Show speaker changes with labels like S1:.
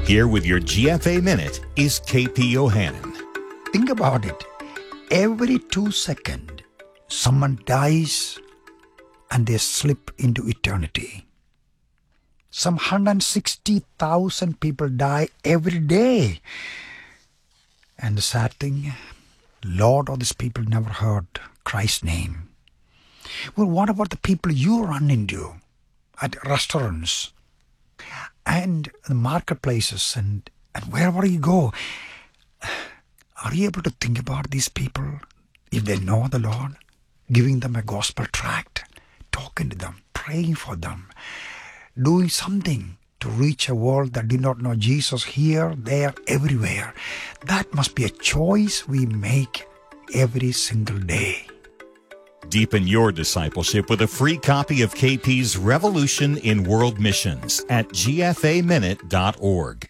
S1: Here with your GFA Minute is KP Yohannan.
S2: Think about it. Every 2 seconds, someone dies and they slip into eternity. Some 160,000 people die every day. And the sad thing, a lot of these people never heard Christ's name. Well, what about the people you run into at restaurants and the marketplaces and wherever you go? Are you able to think about these people if they know the Lord? Giving them a gospel tract, talking to them, praying for them, doing something to reach a world that did not know Jesus here, there, everywhere. That must be a choice we make every single day.
S1: Deepen your discipleship with a free copy of KP's Revolution in World Missions at gfaminute.org.